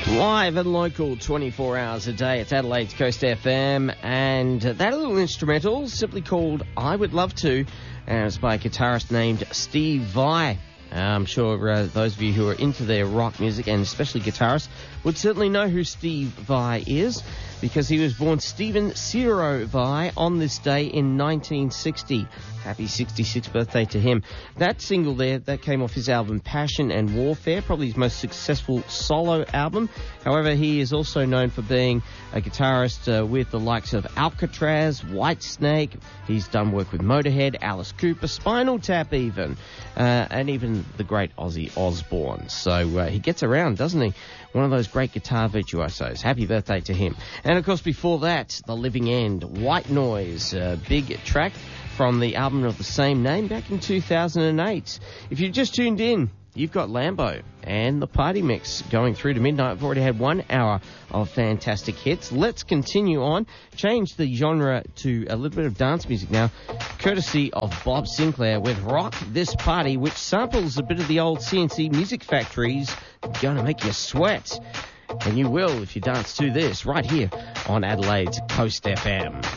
Live and local, 24 hours a day. It's Adelaide's Coast FM, and that little instrumental, simply called I Would Love To, and it's by a guitarist named Steve Vai. I'm sure those of you who are into their rock music, and especially guitarists, would certainly know who Steve Vai is, because he was born Stephen Ciro Vai on this day in 1960. Happy 66th birthday to him. That single there, that came off his album Passion and Warfare, probably his most successful solo album. However, he is also known for being a guitarist with the likes of Alcatraz, Whitesnake. He's done work with Motorhead, Alice Cooper, Spinal Tap even, and even the great Ozzy Osbourne. So he gets around, doesn't he? One of those great guitar virtuosos. Happy birthday to him. And, of course, before that, The Living End, White Noise, big track from the album of the same name back in 2008. If you've just tuned in, you've got Lambo and the Party Mix going through to midnight. I've already had 1 hour of fantastic hits. Let's continue on. Change the genre to a little bit of dance music now, courtesy of Bob Sinclair with Rock This Party, which samples a bit of the old CNC Music Factory's Gonna Make You Sweat. And you will if you dance to this right here on Adelaide's Coast FM.